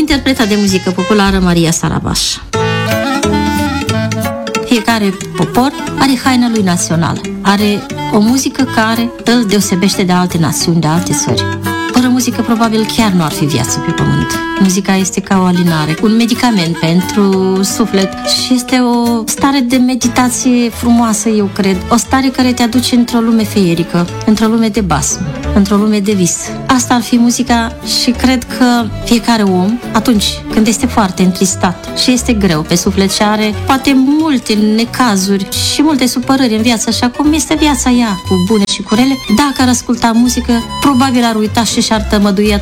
interpreta de muzică populară Maria Sarabaș. Fiecare popor are haina lui națională, are o muzică care îl deosebește de alte națiuni, de alte țări. Fără muzică, probabil, chiar nu ar fi viață pe pământ. Muzica este ca o alinare, un medicament pentru suflet și este o stare de meditație frumoasă, eu cred. O stare care te aduce într-o lume feierică, într-o lume de basm, într-o lume de vis. Asta ar fi muzica și cred că fiecare om, atunci când este foarte întristat și este greu pe suflet și are poate multe necazuri și multe supărări în viață, așa cum este viața ea, cu bune și cu rele, dacă ar asculta muzică, probabil ar uita și și-ar tămădui